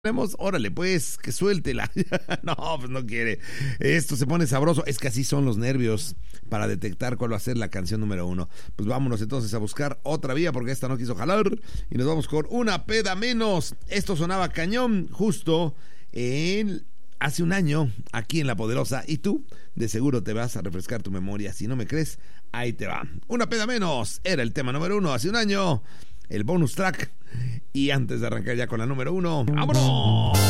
Tenemos, órale, pues, que suéltela. No, pues no quiere. Esto se pone sabroso. Es que así son los nervios para detectar cuál va a ser la canción número 1. Pues vámonos entonces a buscar otra vía porque esta no quiso jalar. Y nos vamos con una peda menos. Esto sonaba cañón justo hace un año aquí en La Poderosa. Y tú, de seguro te vas a refrescar tu memoria. Si no me crees, ahí te va. Una peda menos era el tema número 1 hace un año. El bonus track. Y antes de arrancar ya con la número 1, ¡vámonos!